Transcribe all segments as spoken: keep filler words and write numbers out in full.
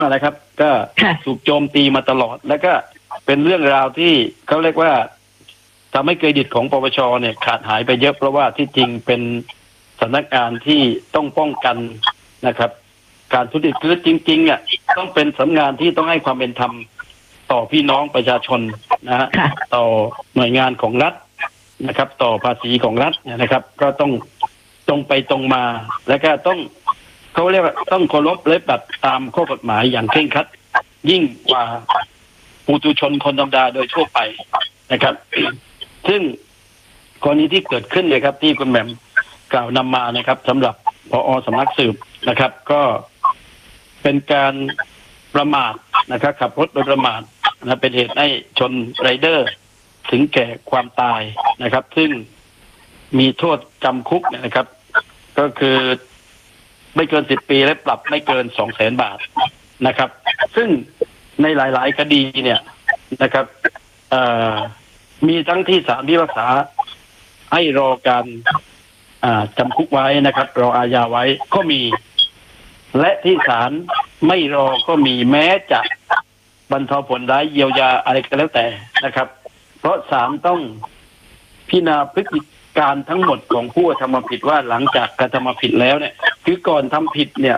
นะครับก็ถูกโจมตีมาตลอดแล้วก็เป็นเรื่องราวที่เขาเรียกว่าทำให้เครดิตของปปชเนี่ยขาดหายไปเยอะเพราะว่าที่จริงเป็นสำนักงานที่ต้องป้องกันนะครับการทุจริตคือจริงๆอ่ะต้องเป็นสำนักงานที่ต้องให้ความเป็นธรรมต่อพี่น้องประชาชนนะฮะต่อหน่วยงานของรัฐนะครับต่อภาษีของรัฐนะครับก็ต้องตรงไปตรงมาแล้วก็ต้องเขาเรียกว่าต้องเคารพและปฏิบัติตามข้อกฎหมายอย่างเคร่งครัดยิ่งกว่าปุถุชนคนธรรมดาโดยทั่วไปนะครับซึ่งกรณีที่เกิดขึ้นเลยครับที่คุณแหม่มกล่าวนำมานะครับสำหรับผอ.สำนักสืบนะครับ ก็เป็นการประมาทนะครับขับรถโดยประมาทนะเป็นเหตุให้ชนไรเดอร์ถึงแก่ความตายนะครับ ซึ่งมีโทษจำคุกนะครับ ก็คือไม่เกินสิบปีและปรับไม่เกินสองแสนบาทนะครับ ซึ่งในหลายๆคดีเนี่ยนะครับมีทั้งที่ศาลพิพากษาให้รอการจำคุกไว้นะครับรออาญาไว้ก็มีและที่ศาลไม่รอก็มีแม้จะบรรเทาผลร้ายเยียวยาอะไรก็แล้วแต่นะครับเพราะศาลต้องพิจารณาพฤติการทั้งหมดของผู้กระทำผิดว่าหลังจากกระทำผิดแล้วเนี่ยคือก่อนทำผิดเนี่ย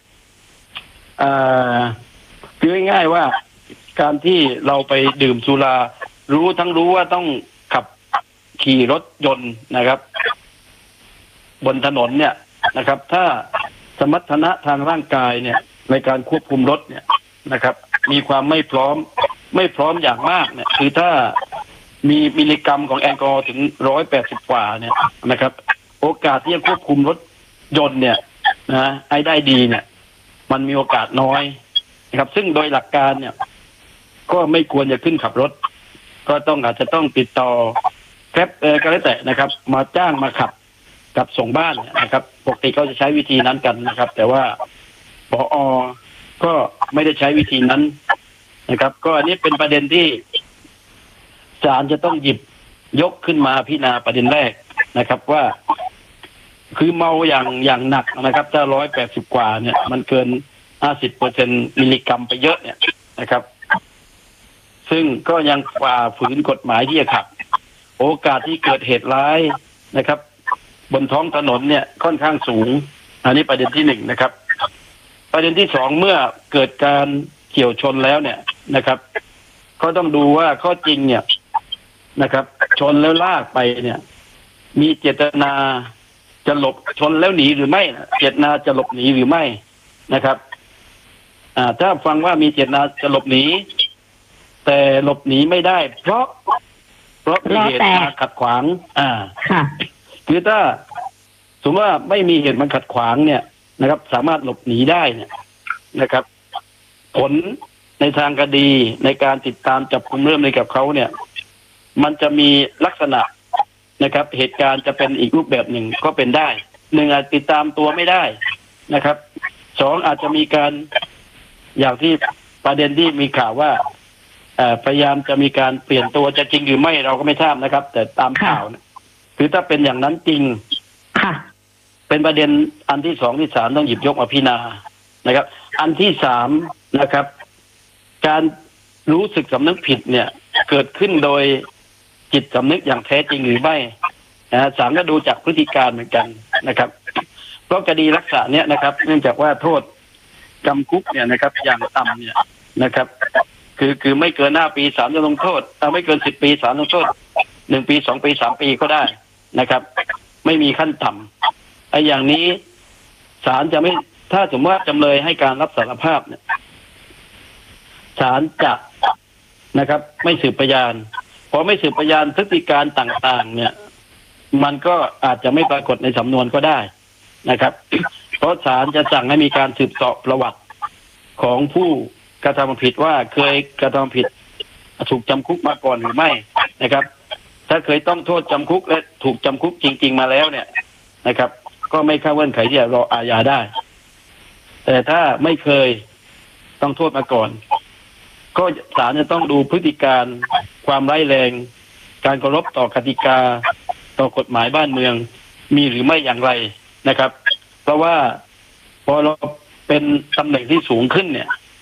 คือง่ายๆว่าการที่เราไปดื่มสุรารู้ทั้งรู้ว่าต้องขับขี่รถยนต์นะครับบนถนนเนี่ยนะครับถ้าสมรรถนะทางร่างกายเนี่ยในการควบคุมรถเนี่ยนะครับมีความไม่พร้อมไม่พร้อมอย่างมากเนี่ยคือถ้ามีมิลลิกรัมของแอลกอฮอล์ถึงร้อยแปดสิบกว่าเนี่ยนะครับโอกาสที่จะควบคุมรถยนต์เนี่ยนะไอ้ได้ดีเนี่ยมันมีโอกาสน้อยนะครับซึ่งโดยหลักการเนี่ยก็ไม่ควรจะขึ้นขับรถก็ต้องอาจจะต้องติดต่อแกร็บเออก็แล้วแต่นะครับมาจ้างมาขับกับส่งบ้านนะครับปกติเขาจะใช้วิธีนั้นกันนะครับแต่ว่าผอ.ก็ไม่ได้ใช้วิธีนั้นนะครับก็อันนี้เป็นประเด็นที่ศาลจะต้องหยิบยกขึ้นมาพิจารณาประเด็นแรกนะครับว่าคือเมาอย่างอย่างหนักนะครับถ้าร้อยแปดสิบกว่าเนี่ยมันเกินห้าสิบเปอร์เซ็นต์มิลลิกรัมไปเยอะเนี่ยนะครับซึ่งก็ยังฝ่าฝืนกฎหมายที่จะขับโอกาสที่เกิดเหตุร้ายนะครับบนท้องถนนเนี่ยค่อนข้างสูงอันนี้ประเด็นที่หนึ่งนะครับประเด็นที่สองเมื่อเกิดการเฉี่ยวชนแล้วเนี่ยนะครับก็ต้องดูว่าข้อจริงเนี่ยนะครับชนแล้วลากไปเนี่ยมีเจตนาจะหลบชนแล้วหนีหรือไม่เจตนาจะหลบหนีหรือไม่นะครับอ่าถ้าฟังว่ามีเจตนาจะหลบหนีแต่หลบหนีไม่ได้เพราะเพราะมีเหตุมาขัดขวางอ่าคือถ้าสมมติว่าไม่มีเหตุมันขัดขวางเนี่ยนะครับสามารถหลบหนีได้เนี่ยนะครับ ผลในทางคดีในการติดตามจับกุมเรื่องในกับเขาเนี่ยมันจะมีลักษณะนะครับเหตุการณ์จะเป็นอีกรูปแบบหนึ่งก็เป็นได้หนึ่งอาจติดตามตัวไม่ได้นะครับสองอาจจะมีการอย่างที่ประเด็นที่มีข่าวว่าพยายามจะมีการเปลี่ยนตัวจะจริงหรือไม่เราก็ไม่ทราบนะครับแต่ตามข่าวคือถ้าเป็นอย่างนั้นจริงเป็นประเด็นอันที่สองที่ศาลต้องหยิบยกมาพิจารณานะครับอันที่สามนะครับการรู้สึกสำนึกผิดเนี่ยเกิดขึ้นโดยจิตสำนึกอย่างแท้จริงหรือไม่นะศาลก็ดูจากพฤติการเหมือนกันนะครับเพราะคดีลักษณะเนี้ยนะครับเนื่องจากว่าโทษจำคุกเนี่ยนะครับอย่างต่ำเนี่ยนะครับคือคือไม่เกินห้าปีศาลจะลงโทษเอาไม่เกินสิบปีศาลลงโทษหนึ่งปีสองปีสามปีก็ได้นะครับไม่มีขั้นต่ำไอ้อย่างนี้ศาลจะไม่ถ้าสมมติว่าจำเลยให้การรับสารภาพเนี่ยศาลจะนะครับไม่สืบพยานพอไม่สืบพยานพฤติการต่างๆเนี่ยมันก็อาจจะไม่ปรากฏในสำนวนก็ได้นะครับเพราะศาลจะสั่งให้มีการสืบเสาะประวัติของผู้กระทำผิดว่าเคยกระทำผิดถูกจำคุกมาก่อนหรือไม่นะครับถ้าเคยต้องโทษจำคุกและถูกจำคุกจริงๆมาแล้วเนี่ยนะครับก็ไม่เข้าเงื่อนไขที่จะรออาญาได้แต่ถ้าไม่เคยต้องโทษมาก่อนก็ศาลจะต้องดูพฤติการความร้ายแรงการเคารพต่อกติกาต่อกฎหมายบ้านเมืองมีหรือไม่อย่างไรนะครับเพราะว่าพอเราเป็นตำแหน่งที่สูงขึ้นเนี่ย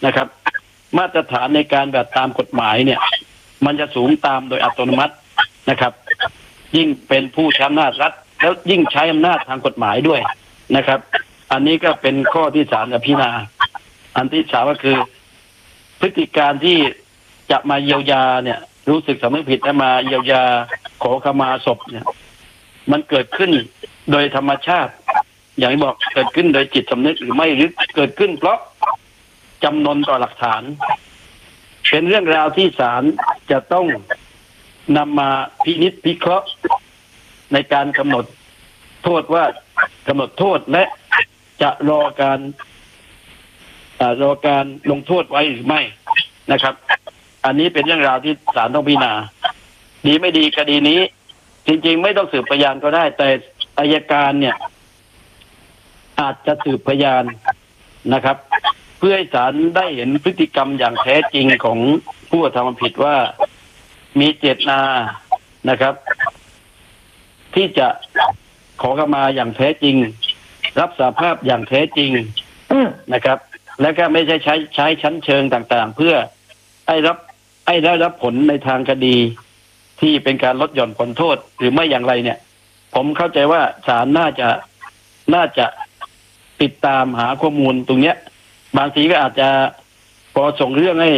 นะครับมาตรฐานในการแบบตามกฎหมายเนี่ยมันจะสูงตามโดยอัตโนมัตินะครับยิ่งเป็นผู้ใช้อำนาจรัฐแล้วยิ่งใช้อำนาจทางกฎหมายด้วยนะครับอันนี้ก็เป็นข้อที่ศาลจะพิจารณาอันที่สามก็คือพฤติการที่จะมาเยียวยาเนี่ยรู้สึกสำนึกผิดและมาเยียวยาขอขมาศพเนี่ยมันเกิดขึ้นโดยธรรมชาติอย่างที่บอกเกิดขึ้นโดยจิตสำนึกหรือไม่หรือเกิดขึ้นเพราะจำนนต่อหลักฐานเป็นเรื่องราวที่ศาลจะต้องนำมาพินิจพิเคราะห์ในการกำหนดโทษว่ากำหนดโทษและจะรอการรอการลงโทษไว้หรือไม่นะครับอันนี้เป็นเรื่องราวที่ศาลต้องพิจารณาดีไม่ดีคดีนี้จริงๆไม่ต้องสืบพยานก็ได้แต่อัยการเนี่ยอาจจะสืบพยานนะครับเพื่อให้ศาลได้เห็นพฤติกรรมอย่างแท้จริงของผู้กระทำผิดว่ามีเจตนานะครับที่จะขอขมาอย่างแท้จริงรับสารภาพอย่างแท้จริงนะครับและก็ไม่ใช่ใช้ใช้ชั้นเชิงต่างๆเพื่อให้รับให้ได้รับผลในทางคดีที่เป็นการลดหย่อนผลโทษหรือไม่อย่างไรเนี่ยผมเข้าใจว่าศาลน่าจะน่าจะติดตามหาข้อมูลตรงเนี้ยบางทีก็อาจจะพอส่งเรื่องให้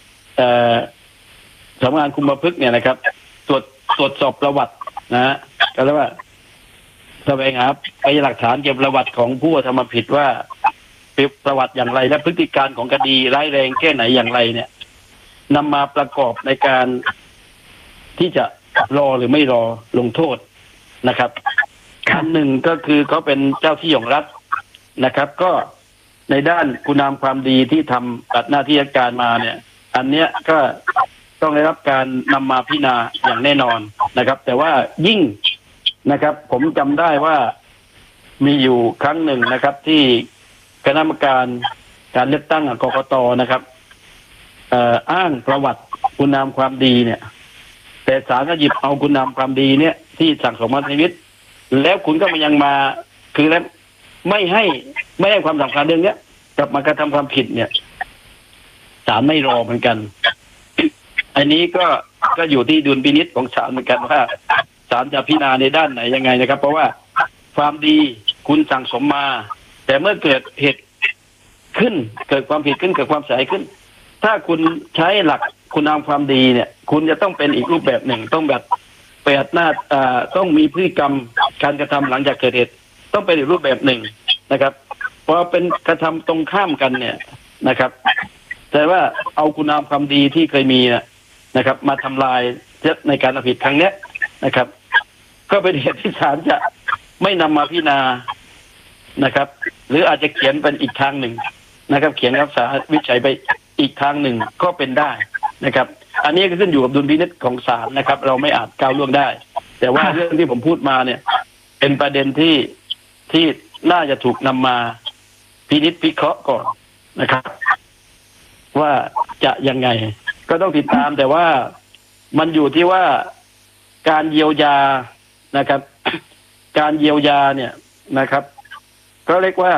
สำนักงานคุมประพฤติเนี่ยนะครับตรวจตรวจสอบประวัตินะฮะก็เรียกว่าแสวงหาพยานหลักฐานเกี่ยวกับประวัติของผู้กระทำผิดว่าเป็นประวัติอย่างไรและพฤติการของคดีร้ายแรงแค่ไหนอย่างไรเนี่ยนำมาประกอบในการที่จะรอหรือไม่รอลงโทษนะครับอันหนึ่งก็คือเขาเป็นเจ้าที่ของรัฐนะครับก็ในด้านคุณงามความดีที่ทำตัดหน้าที่ราชการมาเนี่ยอันเนี้ยก็ต้องได้รับการนำมาพิจารณาอย่างแน่นอนนะครับแต่ว่ายิ่งนะครับผมจำได้ว่ามีอยู่ครั้งหนึ่งนะครับที่คณะกรรมการการเลือกตั้งกกตนะครับเอ่ออ้างประวัติคุณงามความดีเนี่ยแต่ศาลก็หยิบเอาคุณงามความดีเนี่ยที่สั่งสมมาชีวิตแล้วคุณก็มายังมาคือแล้วไม่ให้ไม่ให้ความสำคัญเรื่องนี้กลับมากระทำความผิดเนี่ยศาลไม่รอเหมือนกันอันนี้ก็ก็อยู่ที่ดุลพินิจของศาลเหมือนกันว่าศาลจะพิจารณาในด้านไหนยังไงนะครับเพราะว่าความดีคุณสั่งสมมาแต่เมื่อเกิดเหตุขึ้นเกิดความผิดขึ้นเกิดความเสียหายขึ้นถ้าคุณใช้หลักคุณงามความดีเนี่ยคุณจะต้องเป็นอีกรูปแบบหนึ่งต้องแบบเปิดหน้าอ่าต้องมีพฤติกรรมการกระทำหลังจากเกิดเหตุต้องเป็นอีกรูปแบบหนึ่งนะครับพอเป็นกระทำตรงข้ามกันเนี่ยนะครับแต่ว่าเอาคุณงามความดีที่เคยมีนะครับมาทำลายในการผิดครั้งนี้นะครับก็เป็นเหตุที่ศาลจะไม่นำมาพิจารณานะครับหรืออาจจะเขียนเป็นอีกทางหนึ่งนะครับเขียนรักษาวิจัยไปอีกทางหนึ่งก็เป็นได้นะครับอันนี้ก็ขึ้นอยู่กับดุลพินิจของศาลนะครับเราไม่อาจก้าวล่วงได้แต่ว่าเรื่องที่ผมพูดมาเนี่ยเป็นประเด็นที่ที่น่าจะถูกนำมาพินิจพิเคราะห์ก่อนนะครับว่าจะยังไงก็ต้องติดตามแต่ว่ามันอยู่ที่ว่าการเยียวยานะครับการเยียวยาเนี่ยนะครับก็เรียกว่า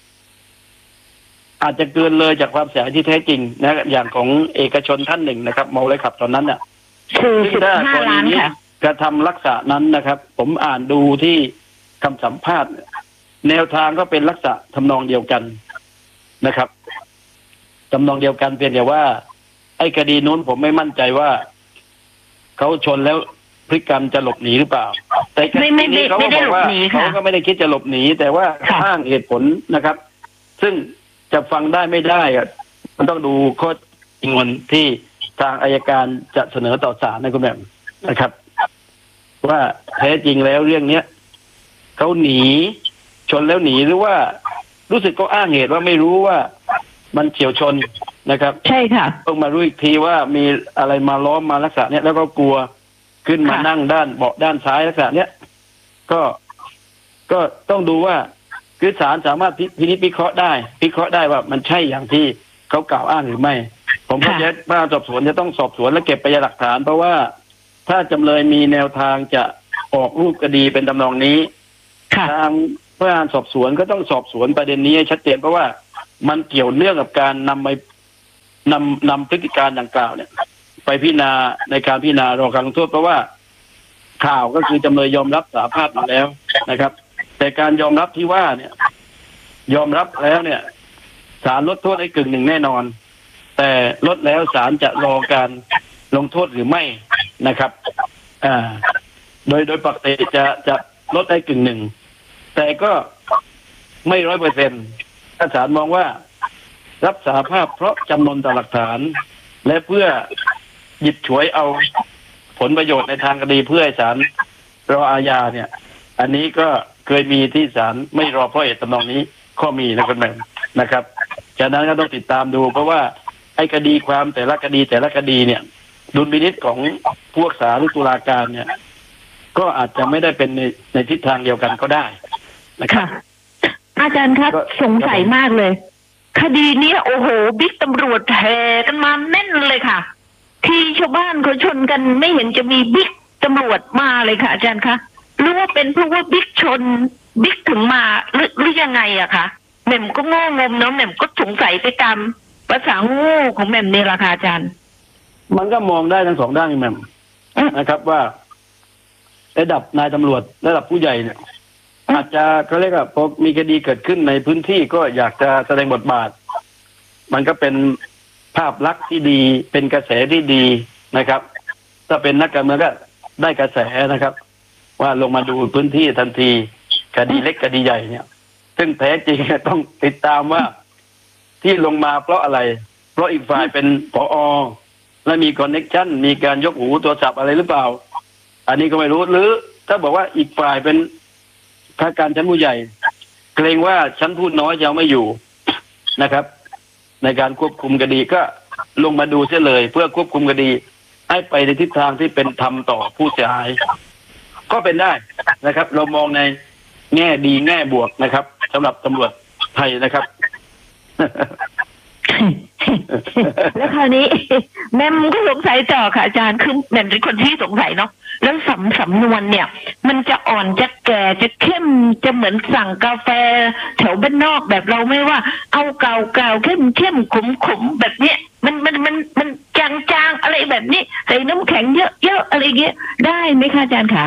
อาจจะเกินเลยจากความเสียหายที่แท้จริงนะอย่างของเอกชนท่านหนึ่งนะครับเมาเลยขับตอนนั้นน่ะคือสิบห้าล้านค่ะกระทำลักษณะนั้นนะครับผมอ่านดูที่คำสัมภาษณ์แนวทางก็เป็นลักษณะทำนองเดียวกันนะครับทำนองเดียวกันเพียงแต่ว่าไอ้คดีนู้นผมไม่มั่นใจว่าเขาชนแล้วพฤติกรรมจะหลบหนีหรือเปล่าแต่คดีนี้เขาก็บอกว่าเขาก็ไม่ได้คิดจะหลบหนีแต่ว่าอ้างเหตุผลนะครับซึ่งจะฟังได้ไม่ได้อะมันต้องดูข้อจริงที่ทางอัยการจะเสนอต่อศาลนะคุณแม่นะครับ ว่าแท้จริงแล้วเรื่องเนี้ยเขาหนีชนแล้วหนีหรือว่ารู้สึกก็อ้างเหตุว่าไม่รู้ว่ามันเฉียวชนนะครับใช่ค่ะต้องมารู้อีกทีว่ามีอะไรมาล้อมมาลักษณะเนี้ยแล้วก็กลัวขึ้นมานั่งด้านเบาะด้านซ้ายลักษณะเนี้ยก็ก็ต้องดูว่าคือศาลสามารถพินิจพิเคราะห์ได้พิเคราะห์ได้ว่ามันใช่อย่างที่เขากล่าวอ้างหรือไม่ผมเข้าใจว่าสอบสวนจะต้องสอบสวนและเก็บพยานหลักฐานเพราะว่าถ้าจำเลยมีแนวทางจะออกรูปคดีเป็นทำนองนี้ทางพนักงานสอบสวนก็ต้องสอบสวนประเด็นนี้ให้ชัดเจนเพราะว่ามันเกี่ยวเนื่องกับการนำไปนำนำพฤติการดังกล่าวเนี่ยไปพิจารณาในการพิจารณารอการลงโทษเพราะว่าข่าวก็คือจำเลยยอมรับสารภาพอยู่แล้วนะครับ แต่การยอมรับที่ว่าเนี่ยยอมรับแล้วเนี่ยศาลลดโทษให้กึ่งหนึ่งแน่นอนแต่ลดแล้วศาลจะรอการลงโทษหรือไม่นะครับอ่าโดยโดยปกติจะจะลดได้กึ่งหนึ่งแต่ก็ไม่ร้อยเปอร์เซ็นต์ถ้าศาลมองว่ารับสารภาพเพราะจำนวนต่อหลักฐานและเพื่อหยิบฉวยเอาผลประโยชน์ในทางคดีเพื่อให้ศาลรออาญาเนี่ยอันนี้ก็เคยมีที่ศาลไม่รอเพราะเหตุตำนองนี้ข้อมีนะคุณแม่นะครับฉะนั้นก็ต้องติดตามดูเพราะว่าไอ้คดีความแต่ละคดีแต่ละคดีเนี่ยดุลพินิจของพวกศาลหรือตุลาการเนี่ยก็อาจจะไม่ได้เป็นในในทิศทางเดียวกันก็ได้นะครับอาจารย์ครับสงสัยมากเลยคดีนี้โอ้โหบิ๊กตำรวจแห่กันมาแน่นเลยค่ะที่ชาวบ้านเขาชนกันไม่เห็นจะมีบิ๊กตำรวจมาเลยค่ะอาจารย์คะหรือว่าเป็นเพราะว่าบิ๊กชนบิ๊กถึงมาหรือหรือยังไงอะคะแหม่มก็โง่งมเนาะแหม่มก็สงสัยไปตามภาษาโง่ของแหม่มนี่แหละค่ะอาจารย์มันก็มองได้ทั้งสองด้านแหม่มนะครับว่าระดับนายตำรวจระดับผู้ใหญ่เนี่ยอาจจะเขาเรียกว่าพอมีคดีเกิดขึ้นในพื้นที่ก็อยากจะแสดงบทบาทมันก็เป็นภาพลักษณ์ที่ดีเป็นกระแสที่ดีนะครับถ้าเป็นนักการเมืองก็ได้กระแสนะครับว่าลงมาดูพื้นที่ทันทีคดีเล็กคดีใหญ่เนี่ยซึ่งแท้จริงต้องติดตามว่าที่ลงมาเพราะอะไรเพราะอีกฝ่ายเป็นผอ.และมีคอนเนคชั่นมีการยกหูโทรศัพท์อะไรหรือเปล่าอันนี้ก็ไม่รู้หรือถ้าบอกว่าอีกฝ่ายเป็นข้าราชการชั้นผู้ใหญ่เกรงว่าชั้นผู้น้อยจะไม่อยู่นะครับในการควบคุมคดีก็ลงมาดูเสียเลยเพื่อควบคุมคดีให้ไปในทิศทางที่เป็นธรรมต่อผู้เสียหายก็เป็นได้นะครับเรามองในแง่ดีแง่บวกนะครับสำหรับตำรวจไทยนะครับแล้วคราวนี้แม่มก็สงสัยต่อค่ะอาจารย์คือแม่มเป็นคนที่สงสัยเนาะแล้วสำสำนวนเนี่ยมันจะอ่อนจะแก่จะเข้มจะเหมือนสั่งกาแฟแถวบ้านนอกแบบเราไม่ว่าเอาเก่าเก่าเข้มเข้มขมขมแบบเนี้ยมันมันมันมันจางจางอะไรแบบนี้ใส่น้ำแข็งเยอะเยอะอะไรเงี้ยได้ไหมคะอาจารย์คะ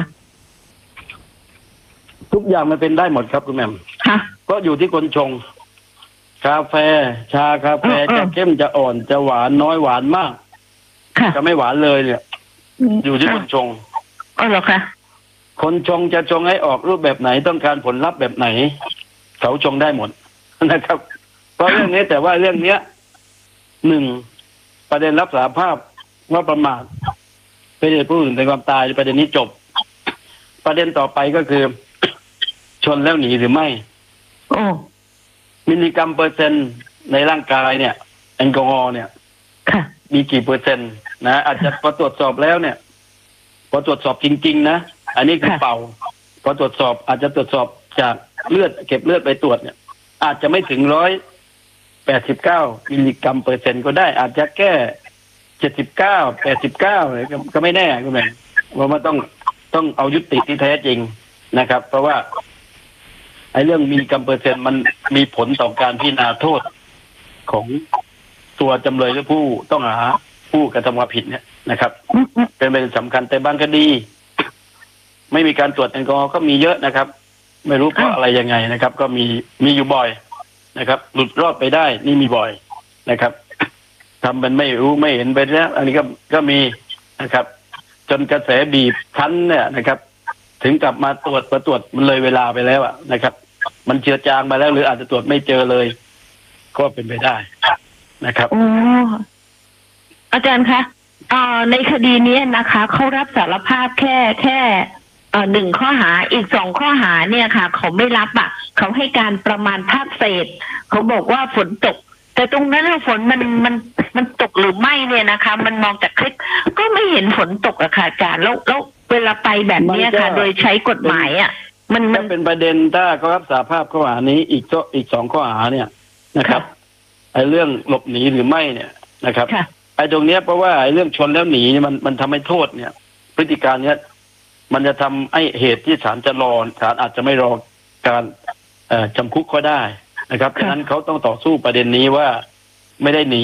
ทุกอย่างมันเป็นได้หมดครับคุณแม่ค่ะก็อยู่ที่คนชงกาแฟชากาแฟจะเข้มจะอ่อนจะหวานน้อยหวานมากจะไม่หวานเลยเนี่ยอยู่ที่คนชงอ๋อเหรอคะคนชงจะชงให้ออกรูปแบบไหนต้องการผลลัพธ์แบบไหนเขาชงได้หมดนะครับเพราะเรื่องนี้แต่ว่าเรื่องเนี้ยหนึ่งประเด็นรับสารภาพว่าประมาทเป็นเหตุผู้อื่นถึงความตายประเด็นนี้จบประเด็นต่อไปก็คือชนแล้วหนีหรือไม่โอ้มิลลิกรัมเปอร์เซ็นต์ในร่างกายเนี่ยแอลกอฮอล์เนี่ยมีกี่เปอร์เซ็นต์นะอาจจะพอตรวจสอบแล้วเนี่ยพอตรวจสอบจริงๆนะอันนี้คือเป่าพอตรวจสอบอาจจะตรวจสอบจากเลือดเก็บเลือดไปตรวจเนี่ยอาจจะไม่ถึงร้อยแปดสิบเก้ามิลลิกรัมเปอร์เซ็นต์ก็ได้อาจจะแค่เจ็ดสิบเก้าแปดสิบเก้าเลยก็ไม่แน่คุณแม่ว่ามันต้องต้องเอายุติที่แท้จริงนะครับเพราะว่าไอ้เรื่องมิลลิกรัมเปอร์เซ็นต์มันมีผลต่อการพิจารณาโทษของตัวจำเลยหรือผู้ต้องหาผู้กระทำความผิดเนี่ยนะครับเป็นประเด็นสำคัญแต่บางคดีไม่มีการตรวจแอลกอฮอล์ก็มีเยอะนะครับไม่รู้เพราะอะไรยังไงนะครับก็มีมีอยู่บ่อยนะครับหลุดรอดไปได้นี่มีบ่อยนะครับทำเป็นไม่รู้ไม่เห็นไปแล้วอันนี้ก็ก็มีนะครับจนกระแสบีบคั้นเนี่ยนะครับถึงกลับมาตรวจมาตรวจมันเลยเวลาไปแล้วอะนะครับมันเจือจางไปแล้วหรืออาจจะตรวจไม่เจอเลยก็เป็นไปได้นะครับอ๋ออาจารย์คะอ่าในคดีนี้นะคะเขารับสารภาพแค่แค่เอ่อหนึ่งข้อหาอีกสองข้อหาเนี่ยค่ะเขาไม่รับอ่ะเขาให้การประมาณภาคเศษเขาบอกว่าฝนตกแต่ตรงนั้นฝนมันมันมันตกหรือไม่เนี่ยนะคะมันมองจากคลิปก็ไม่เห็นฝนตกอะค่ะอาจารย์แล้วแล้วเวลาไปแบบนี้ค่ะโดยใช้กฎหมายอ่ะมันมันเป็นประเด็นถ้าเขารับสารภาพข้อหานี้อีกก็อีกสองข้อหาเนี่ยนะครับไอ้เรื่องหลบหนีหรือไม่เนี่ยนะครับไอ้ตรงเนี้ยเพราะว่าไอ้เรื่องชนแล้วหนีเนี่ยมันมันทำให้โทษเนี่ยพฤติการเนี้ยมันจะทำให้เหตุที่ศาลจะรอศาลอาจจะไม่รอการเอ่อจำคุกก็ได้นะครับฉะนั้นเขาต้องต่อสู้ประเด็นนี้ว่าไม่ได้หนี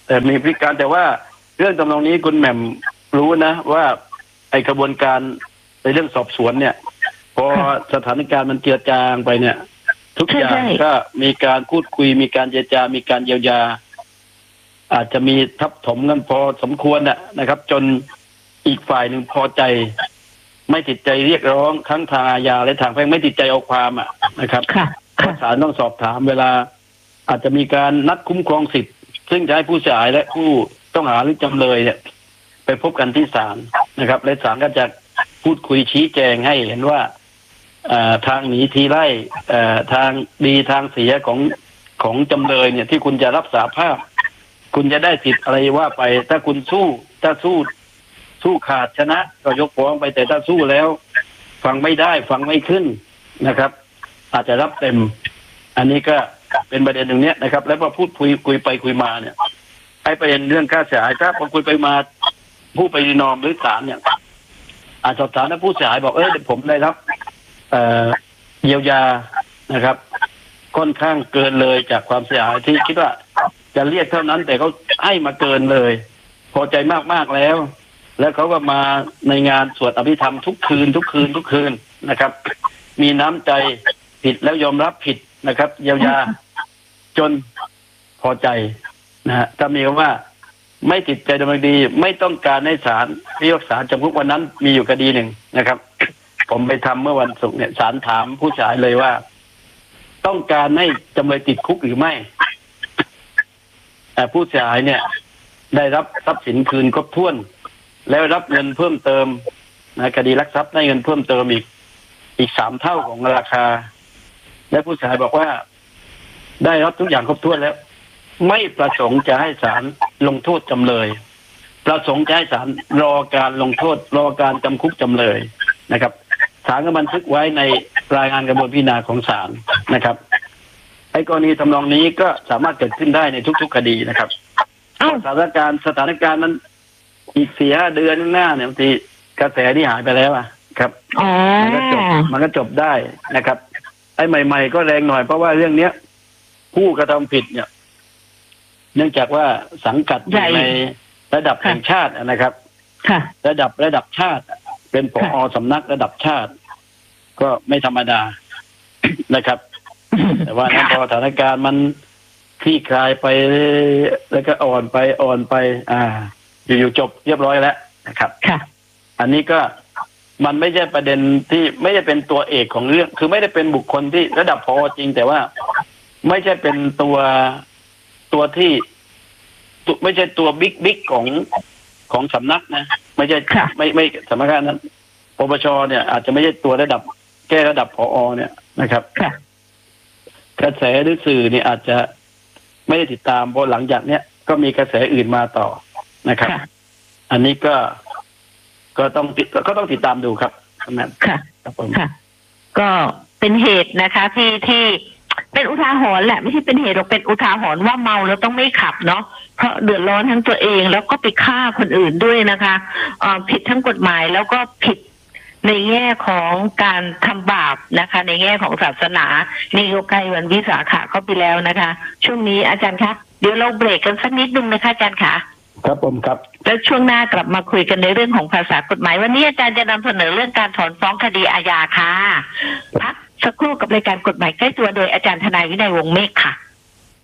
แต่มีพฤติการแต่ว่าเรื่องตำนองนี้คุณแหม่มรู้นะว่าไอกระบวนการในเรื่องสอบสวนเนี่ย พอสถานการณ์มันเจือจางไปเนี่ย ทุกอย่างก็มีการพูดคุยมีการเจรจามีการเยียวยาอาจจะมีทับถมกันพอสมควรน่ะนะครับ จนอีกฝ่ายหนึ่งพอใจไม่ติดใจเรียกร้องทั้งทางอาญาและทางแพ่งไม่ติดใจเอาความอ่ะนะครับศาลต้องสอบถามเวลาอาจจะมีการนัดคุ้มครองสิทธิ์ซึ่งจะให้ผู้เสียหายและผู้ต้องหาหรือจำเลยเนี่ยไปพบกันที่ศาลนะครับและศาลก็จะพูดคุยชี้แจงให้เห็นว่าทางหนีทีไล่ทางดีทางเสียของของจำเลยเนี่ยที่คุณจะรับสารภาพคุณจะได้สิทธิ์อะไรว่าไปถ้าคุณสู้ถ้าสู้สู้ขาดชนะก็ยกฟ้องไปแต่ถ้าสู้แล้วฟังไม่ได้ฟังไม่ขึ้นนะครับอาจจะรับเต็มอันนี้ก็เป็นประเด็นหนึ่งเนี้ยนะครับแล้วพอพูดคุยคุยไปคุยมาเนี่ยไอ้ประเด็นเรื่องค่าเสียหายถ้าพอคุยไปมาผู้ไปนอมหรือศาลเนี่ยอาจสอบถามแล้วผู้เสียหายบอกเออผมได้รับเอ่อเยียวยานะครับค่อนข้างเกินเลยจากความเสียหายที่คิดว่าจะเรียกเท่านั้นแต่เขาให้มาเกินเลยพอใจมากๆแล้วแล้วเขาก็มาในงานสวดอภิธรรมทุกคืนทุกคืนทุกคืนนะครับมีน้ำใจผิดแล้วยอมรับผิดนะครับเยียวยาจนพอใจนะฮะถ้ามีคำว่าไม่ติดใจดำเนินคดีไม่ต้องการให้ศาลพิพากษาจำคุกวันนั้นมีอยู่คดีหนึ่งนะครับผมไปทำเมื่อวันศุกร์เนี่ยศาลถามผู้เสียหายเลยว่าต้องการให้จำเลยติดคุกหรือไม่แต่ผู้เสียหายเนี่ยได้รับทรัพย์สินคืนครบถ้วนแล้วรับเงินเพิ่มเติมนะคดีลักทรัพย์ได้เงินเพิ่มเติมอีกอีกสามเท่าของราคาและผู้เสียหายบอกว่าได้รับทุกอย่างครบถ้วนแล้วไม่ประสงค์จะให้ศาลลงโทษจำเลยประสงค์จะให้ศาลรอการลงโทษรอการจำคุกจำเลยนะครับศาลก็บันทึกไว้ในรายงานกระบวนพิจารณาของศาลนะครับไอ้กรณีทำนองนี้ก็สามารถเกิดขึ้นได้ในทุกๆคดีนะครับสถานการณ์สถานการณ์นั้นอีกสี่ห้าเดือนข้างหน้าเนี่ยบางทีกระแสที่หายไปแล้วอ่ะครับมันก็จบมันก็จบได้นะครับไอ้ใหม่ๆก็แรงหน่อยเพราะว่าเรื่องเนี้ยผู้กระทำผิดเนี่ยเนื่องจากว่าสังกัดอยู่ในระดับแห่งชาตินะครับระดับระดับชาติเป็นผอ.สำนักระดับชาติก็ไม่ธรรมดานะครับแต่ว่านั้นพอสถานการณ์มันคลี่คลายไปแล้วก็อ่อนไปอ่อนไป อ่า อยู่ๆจบเรียบร้อยแล้วนะครับอันนี้ก็มันไม่ใช่ประเด็นที่ไม่ได้เป็นตัวเอกของเรื่องคือไม่ได้เป็นบุคคลที่ระดับผอ.จริงแต่ว่าไม่ใช่เป็นตัวตัวที่ไม่ใช่ตัวบิ๊กบิ๊กของของสำนักนะไม่ใช่ไม่ไม่สำนักงานนั้นปปช.เนี่ยอาจจะไม่ใช่ตัวระดับแค่ระดับผอ.เนี่ยนะครับกระแสหรือสื่อเนี่ยอาจจะไม่ได้ติดตามเพราะหลังจากเนี้ยก็มีกระแสอื่นมาต่อนะครับอันนี้ก็ก็ต้องติดก็ต้องติดตามดูครับนั่นค่ะครับผมค่ะก็เป็นเหตุนะคะที่ที่เป็นอุทาหรณ์แหละไม่ใช่เป็นเหตุหรอกเป็นอุทาหรณ์ว่าเมาแล้วต้องไม่ขับเนาะเพราะเดือดร้อนทั้งตัวเองแล้วก็ไปฆ่าคนอื่นด้วยนะคะเอ่อผิดทั้งกฎหมายแล้วก็ผิดในแง่ของการทำบาปนะคะในแง่ของศาสนานี่ก็ใกล้วันวิสาขะเข้าไปแล้วนะคะช่วงนี้อาจารย์คะเดี๋ยวเราเบรกกันสักนิดนึงนะคะอาจารย์คะครับผมครับแล้วช่วงหน้ากลับมาคุยกันในเรื่องของภาษากฎหมายวันนี้อาจารย์จะนำเสนอเรื่องการถอนฟ้องคดีอาญาค่ะพักสักครู่กับรายการกฎหมายใกล้ตัวโดยอาจารย์ทนายวินัยวงศ์เมฆค่ะ